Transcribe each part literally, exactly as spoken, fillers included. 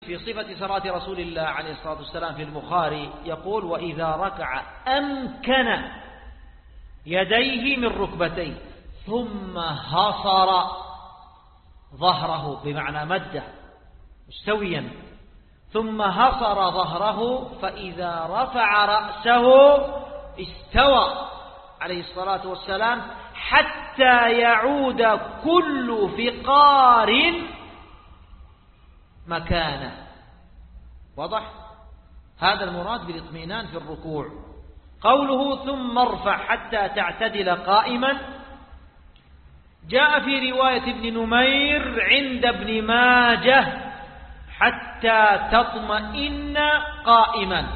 في صفة صلاة رسول الله عليه الصلاة والسلام في البخاري يقول: وإذا ركع أمكن يديه من ركبتيه ثم هصر ظهره، بمعنى مده مستويا، ثم هصر ظهره، فإذا رفع رأسه استوى عليه الصلاة والسلام حتى يعود كل فقار مكانه. واضح؟ هذا المراد بالاطمئنان في الركوع. قوله ثم ارفع حتى تعتدل قائما، جاء في رواية ابن نمير عند ابن ماجه: حتى تطمئن قائما.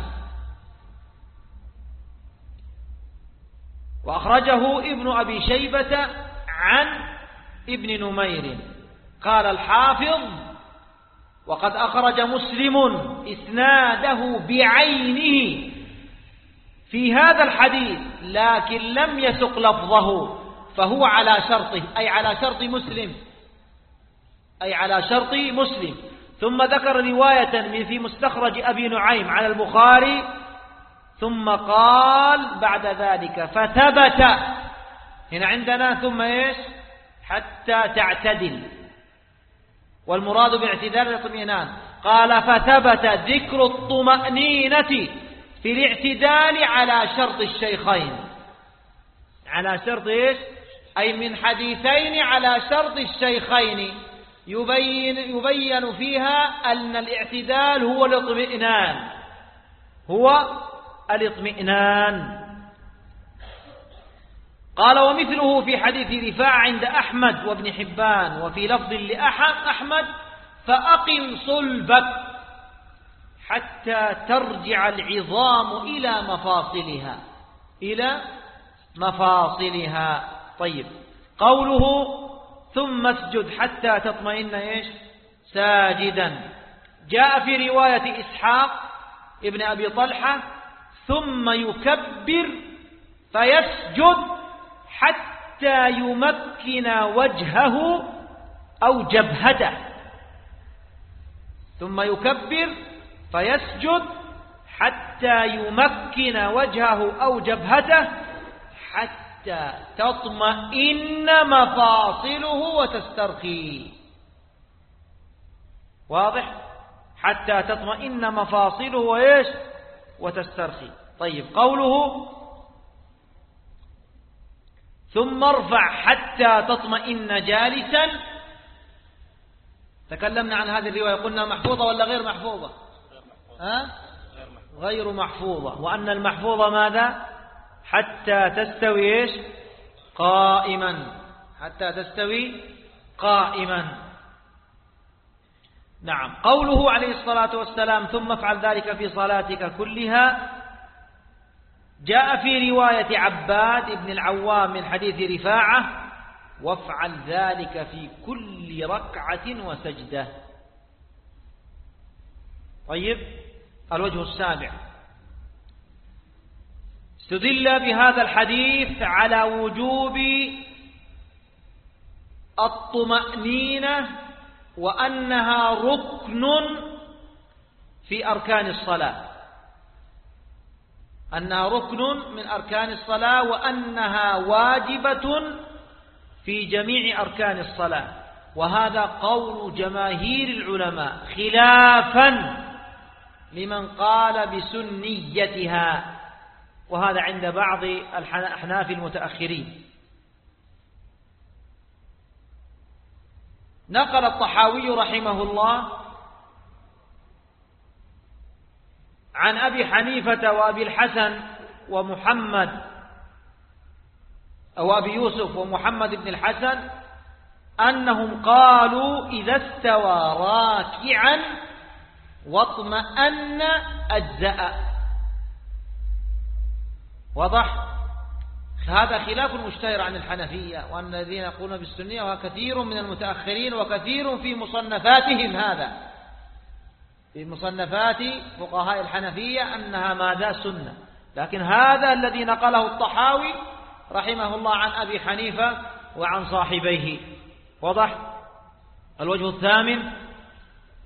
وأخرجه ابن أبي شيبة عن ابن نمير. قال الحافظ: وقد أخرج مسلم إسناده بعينه في هذا الحديث، لكن لم يسق لفظه، فهو على شرطه، أي على شرط مسلم، أي على شرط مسلم. ثم ذكر رواية من في مستخرج أبي نعيم على البخاري، ثم قال بعد ذلك: فثبت. هنا عندنا ثم إيش؟ حتى تعتدل، والمراد بالاعتدال الاطمئنان. قال: فثبت ذكر الطمأنينة في الاعتدال على شرط الشيخين. على شرط إيش؟ أي من حديثين على شرط الشيخين، يبين, يبين فيها أن الاعتدال هو الاطمئنان، هو الاطمئنان. قال: ومثله في حديث رفاعة عند أحمد وابن حبان، وفي لفظ لأحمد: فأقم صلبك حتى ترجع العظام إلى مفاصلها، إلى مفاصلها. طيب، قوله ثم اسجد حتى تطمئن إيش؟ ساجدا. جاء في رواية إسحاق ابن أبي طلحة: ثم يكبر فيسجد حتى يمكن وجهه أو جبهته. ثم يكبر فيسجد حتى يمكن وجهه أو جبهته حتى تطمئن مفاصله وتسترخي. واضح؟ حتى تطمئن مفاصله وإيش؟ وتسترخي. طيب، قوله ثم ارفع حتى تطمئن جالسا، تكلمنا عن هذه الرواية، قلنا محفوظة ولا غير محفوظة؟ ها؟ غير محفوظة. وأن المحفوظة ماذا؟ حتى تستوي إيش؟ قائما، حتى تستوي قائما. نعم. قوله عليه الصلاة والسلام: ثم افعل ذلك في صلاتك كلها، جاء في رواية عباد بن العوام من حديث رفاعة: وافعل ذلك في كل ركعة وسجدة. طيب، الوجه السابع: استدل بهذا الحديث على وجوب الطمأنينة، وأنها ركن في أركان الصلاة، أنها ركن من أركان الصلاة، وأنها واجبة في جميع أركان الصلاة. وهذا قول جماهير العلماء، خلافا لمن قال بسنيتها، وهذا عند بعض الأحناف المتأخرين. نقل الطحاوي رحمه الله عن أبي حنيفة وأبي الحسن ومحمد أو أبي يوسف ومحمد بن الحسن أنهم قالوا: إذا استوى راكعا واطمأن أجزأ. وضح؟ هذا خلاف مشتهر عن الحنفية، وأن الذين يقولون بالسنية، وكثير من المتأخرين وكثير في مصنفاتهم، هذا في مصنفات فقهاء الحنفية أنها ماذا؟ سنة. لكن هذا الذي نقله الطحاوي رحمه الله عن أبي حنيفة وعن صاحبيه. وضح؟ الوجه الثامن: